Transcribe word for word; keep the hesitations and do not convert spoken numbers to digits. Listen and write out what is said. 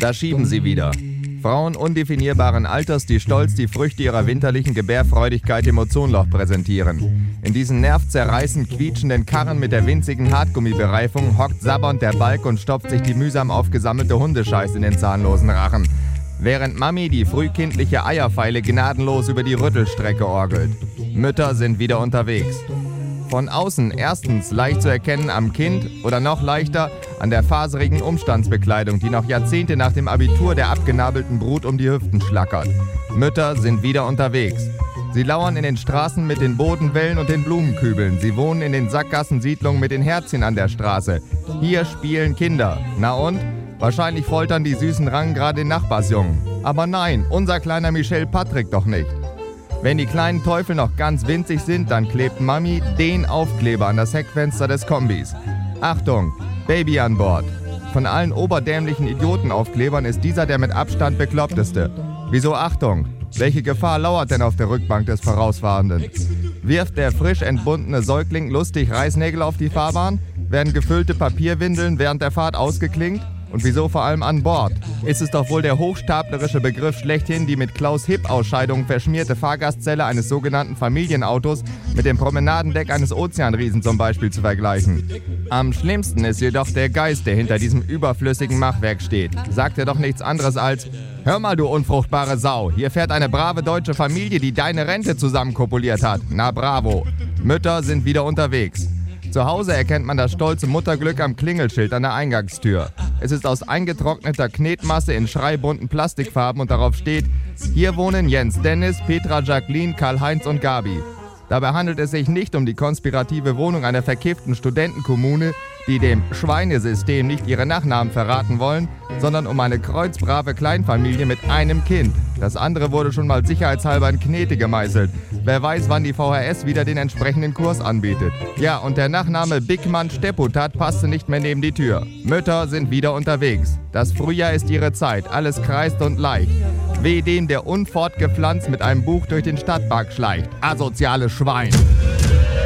Da schieben sie wieder. Frauen undefinierbaren Alters, die stolz die Früchte ihrer winterlichen Gebärfreudigkeit im Ozonloch präsentieren. In diesen nervzerreißend quietschenden Karren mit der winzigen Hartgummibereifung hockt sabbernd der Balk und stopft sich die mühsam aufgesammelte Hundescheiß in den zahnlosen Rachen. Während Mami die frühkindliche Eierfeile gnadenlos über die Rüttelstrecke orgelt. Mütter sind wieder unterwegs. Von außen erstens leicht zu erkennen am Kind oder noch leichter an der faserigen Umstandsbekleidung, die noch Jahrzehnte nach dem Abitur der abgenabelten Brut um die Hüften schlackert. Mütter sind wieder unterwegs. Sie lauern in den Straßen mit den Bodenwellen und den Blumenkübeln. Sie wohnen in den Sackgassensiedlungen mit den Herzchen an der Straße. Hier spielen Kinder. Na und? Wahrscheinlich foltern die süßen Rangen gerade den Nachbarsjungen. Aber nein, unser kleiner Michel Patrick doch nicht. Wenn die kleinen Teufel noch ganz winzig sind, dann klebt Mami den Aufkleber an das Heckfenster des Kombis. Achtung, Baby an Bord. Von allen oberdämlichen Idiotenaufklebern ist dieser der mit Abstand bekloppteste. Wieso Achtung? Welche Gefahr lauert denn auf der Rückbank des Vorausfahrenden? Wirft der frisch entbundene Säugling lustig Reißnägel auf die Fahrbahn? Werden gefüllte Papierwindeln während der Fahrt ausgeklingt? Und wieso vor allem an Bord? Ist es doch wohl der hochstaplerische Begriff schlechthin, die mit Klaus-Hipp-Ausscheidungen verschmierte Fahrgastzelle eines sogenannten Familienautos mit dem Promenadendeck eines Ozeanriesen zum Beispiel zu vergleichen. Am schlimmsten ist jedoch der Geist, der hinter diesem überflüssigen Machwerk steht. Sagt er doch nichts anderes als: Hör mal, du unfruchtbare Sau, hier fährt eine brave deutsche Familie, die deine Rente zusammenkopuliert hat. Na bravo. Mütter sind wieder unterwegs. Zu Hause erkennt man das stolze Mutterglück am Klingelschild an der Eingangstür. Es ist aus eingetrockneter Knetmasse in schreibunten Plastikfarben und darauf steht: Hier wohnen Jens Dennis, Petra Jacqueline, Karl-Heinz und Gabi. Dabei handelt es sich nicht um die konspirative Wohnung einer verkifften Studentenkommune, die dem Schweinesystem nicht ihre Nachnamen verraten wollen, sondern um eine kreuzbrave Kleinfamilie mit einem Kind. Das andere wurde schon mal sicherheitshalber in Knete gemeißelt. Wer weiß, wann die V H S wieder den entsprechenden Kurs anbietet. Ja, und der Nachname Bigmann Stepputat passte nicht mehr neben die Tür. Mütter sind wieder unterwegs. Das Frühjahr ist ihre Zeit, alles kreist und leicht. Weh dem, der unfortgepflanzt mit einem Buch durch den Stadtpark schleicht. Asoziales Schwein.